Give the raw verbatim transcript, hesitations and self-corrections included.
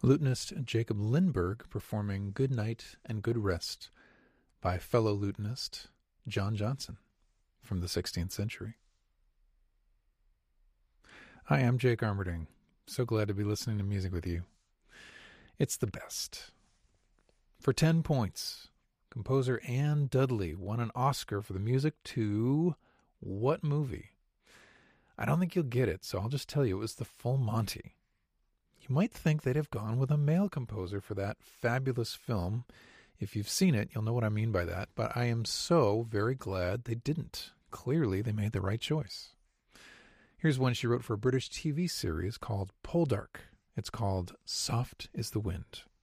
lutenist Jacob Lindbergh performing Good Night and Good Rest by fellow lutenist John Johnson from the sixteenth century. Hi, I'm Jake Armerding. So glad to be listening to music with you. It's the best. For ten points, composer Anne Dudley won an Oscar for the music to what movie? I don't think you'll get it, so I'll just tell you it was The Full Monty. You might think they'd have gone with a male composer for that fabulous film. If you've seen it, you'll know what I mean by that, but I am so very glad they didn't. Clearly, they made the right choice. Here's one she wrote for a British T V series called Poldark. It's called Soft is the Wind.